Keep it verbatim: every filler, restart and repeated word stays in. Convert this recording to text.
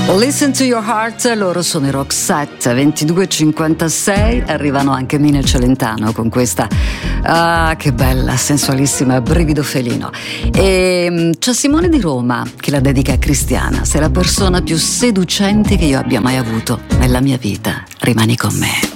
Listen to your heart, loro sono i Roxette. Ventidue e cinquantasei, arrivano anche Mina Celentano con questa, ah, che bella, sensualissima, brivido felino. E c'è Simone di Roma che la dedica a Cristiana: sei la persona più seducente che io abbia mai avuto nella mia vita, rimani con me.